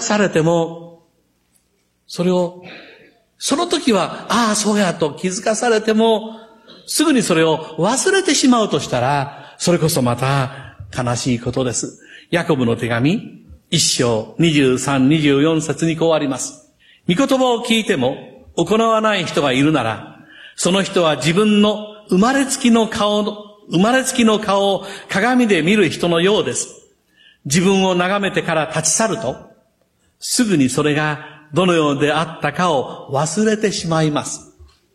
されても、それを、その時は、ああ、そうやと気づかされても、すぐにそれを忘れてしまうとしたら、それこそまた悲しいことです。ヤコブの手紙、1章23、24節にこうあります。御言葉を聞いても行わない人がいるなら、その人は自分の生まれつきの顔を鏡で見る人のようです。自分を眺めてから立ち去ると、すぐにそれがどのようであったかを忘れてしまいます。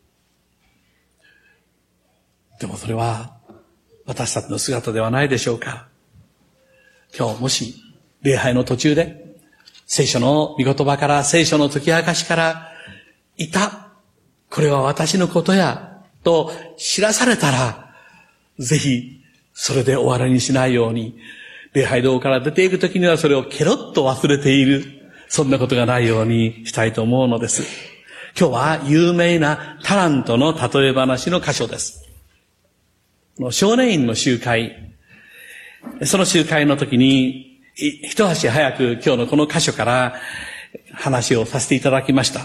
でもそれは私たちの姿ではないでしょうか。今日もし礼拝の途中で聖書の御言葉から聖書の解き明かしからこれは私のことやと知らされたら、ぜひそれで終わりにしないように、礼拝堂から出ていくときにはそれをケロッと忘れている、そんなことがないようにしたいと思うのです。今日は有名なタラントの例え話の箇所です。少年院の集会、その集会の時に一足早く今日のこの箇所から話をさせていただきました。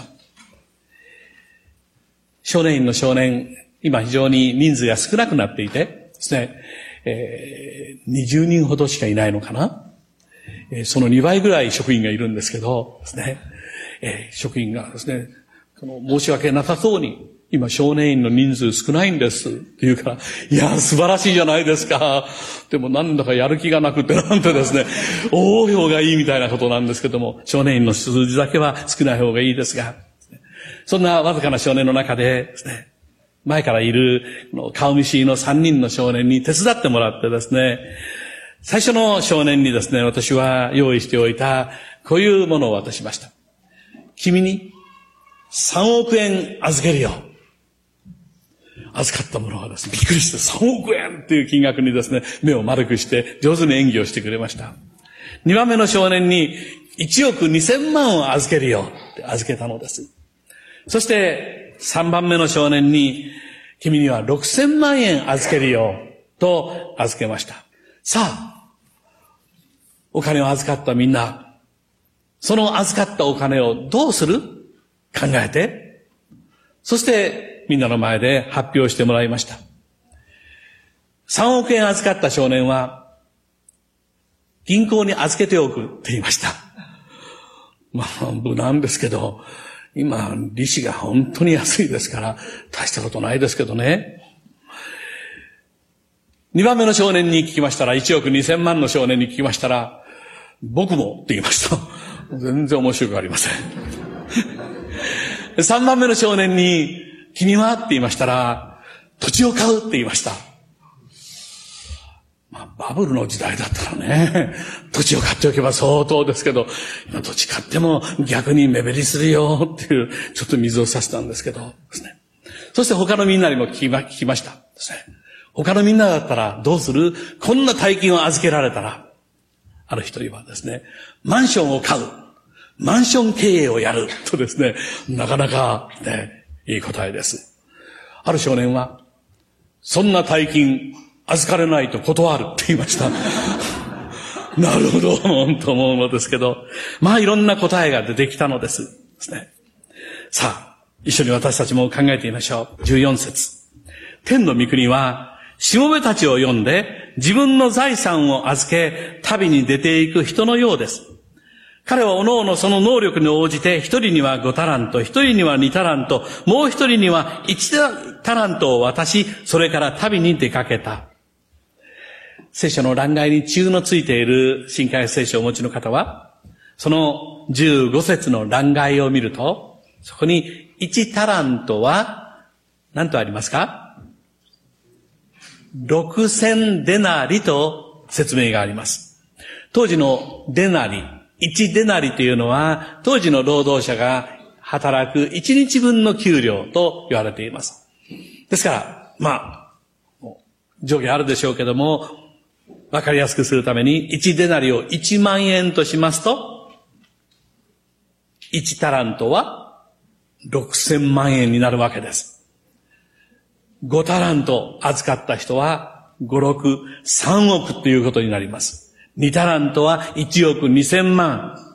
少年院の少年、今非常に人数が少なくなっていてですね、20人ほどしかいないのかな。その2倍ぐらい職員がいるんですけどですね、職員がですね、申し訳なさそうに、今少年院の人数少ないんですって言うから、いや素晴らしいじゃないですか。でもなんだかやる気がなくてなんてですね、多い方がいいみたいなことなんですけども、少年院の数字だけは少ない方がいいですが、そんなわずかな少年の中でですね、前からいる顔見知りの3人の少年に手伝ってもらってですね、最初の少年にですね、私は用意しておいたこういうものを渡しました。君に3億円預けるよ。預かったものはですね、びっくりして3億円っていう金額にですね、目を丸くして上手に演技をしてくれました。2番目の少年に1億2000万を預けるよって預けたのです。そして3番目の少年に、君には6000万円預けるよと預けました。さあ、お金を預かったみんな、その預かったお金をどうする？考えて。そしてみんなの前で発表してもらいました。3億円預かった少年は、銀行に預けておくって言いました。まあ、無難ですけど、今、利子が本当に安いですから、大したことないですけどね。2番目の少年に聞きましたら、1億2000万の少年に聞きましたら、僕もって言いました。全然面白くありません。3番目の少年に、君はって言いましたら、土地を買うって言いました。まあ、バブルの時代だったらね、土地を買っておけば相当ですけど、今土地買っても逆に目減りするよっていう、ちょっと水を差したんですけどですね。そして他のみんなにも聞きましたですね。他のみんなだったらどうする？こんな大金を預けられたら、ある一人はですね、マンションを買う。マンション経営をやるとですね、なかなかね、いい答えです。ある少年は、そんな大金預かれないと断るって言いました。なるほど、と思うのですけど、まあいろんな答えが出てきたのですね。さあ、一緒に私たちも考えてみましょう。14節。天の御国は、しもべたちを呼んで、自分の財産を預け、旅に出ていく人のようです。彼はおのおのその能力に応じて、一人には5タラント、一人には2タラント、もう一人には1タラントを渡し、それから旅に出かけた。聖書の欄外に注のついている新海聖書をお持ちの方は、その15節の欄外を見ると、そこに1タラントは何とありますか？6000デナリと説明があります。当時のデナリ、1デナリというのは、当時の労働者が働く1日分の給料と言われています。ですから、まあ、上下あるでしょうけども、わかりやすくするために、1デナリを1万円としますと、1タラントは6000万円になるわけです。5タラント預かった人は5、6、3億ということになります。2タラントは1億2000万。